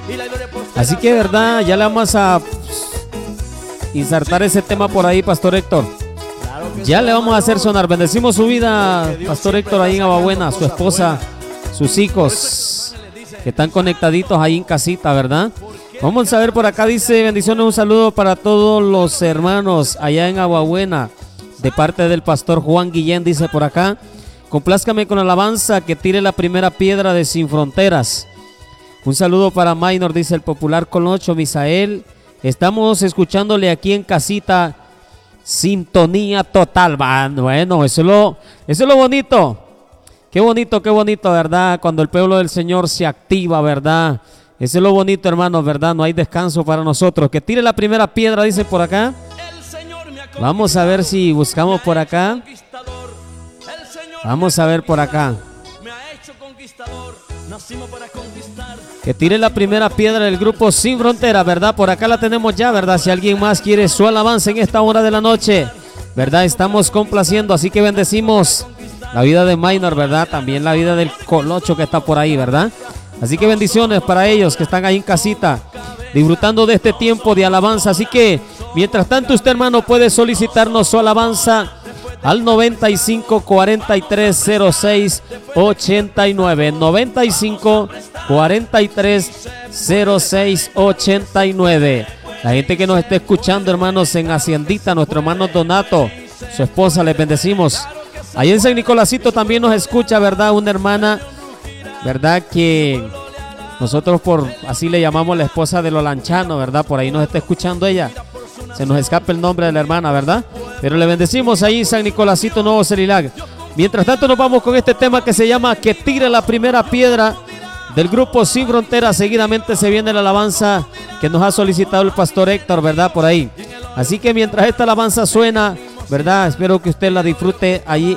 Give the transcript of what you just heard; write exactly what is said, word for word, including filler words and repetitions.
Así que, verdad, ya le vamos a insertar ese tema por ahí, Pastor Héctor. Ya le vamos a hacer sonar. Bendecimos su vida, Pastor Héctor, ahí en Aguabuena, su esposa, sus hijos, que están conectaditos ahí en casita, ¿verdad? Vamos a ver por acá, dice: bendiciones, un saludo para todos los hermanos allá en Aguabuena, de parte del Pastor Juan Guillén, dice por acá. Complázcame con alabanza, que tire la primera piedra de Sin Fronteras. Un saludo para Minor, dice el popular Colocho Misael. Estamos escuchándole aquí en casita. Sintonía total. Bueno, eso es lo, eso es lo bonito. Qué bonito, qué bonito, ¿verdad? Cuando el pueblo del Señor se activa, ¿verdad? Eso es lo bonito, hermanos, ¿verdad? No hay descanso para nosotros. Que tire la primera piedra, dice por acá. Vamos a ver si buscamos por acá. Vamos a ver por acá. Que tire la primera piedra del grupo Sin Frontera, ¿verdad? Por acá la tenemos ya, ¿verdad? Si alguien más quiere su alabanza en esta hora de la noche, ¿verdad? Estamos complaciendo, así que bendecimos la vida de Minor, ¿verdad? También la vida del Colocho que está por ahí, ¿verdad? Así que bendiciones para ellos que están ahí en casita, disfrutando de este tiempo de alabanza. Así que, mientras tanto, usted, hermano, puede solicitarnos su alabanza al noventa y cinco, cuarenta y tres, cero seis, ochenta y nueve. noventa y cinco, cuarenta y tres, cero seis, ochenta y nueve. La gente que nos está escuchando, hermanos, en Haciendita, nuestro hermano Donato, su esposa, les bendecimos. Ahí en San Nicolásito también nos escucha, ¿verdad? Una hermana, ¿verdad? Que nosotros por así le llamamos la esposa de los lanchanos, ¿verdad? Por ahí nos está escuchando ella. Se nos escapa el nombre de la hermana, ¿verdad? Pero le bendecimos ahí en San Nicolásito, Nuevo Cerilac. Mientras tanto, nos vamos con este tema que se llama Que tire la primera piedra, del grupo Sin Fronteras. Seguidamente se viene la alabanza que nos ha solicitado el Pastor Héctor, ¿verdad? Por ahí. Así que mientras esta alabanza suena, ¿verdad? Espero que usted la disfrute allí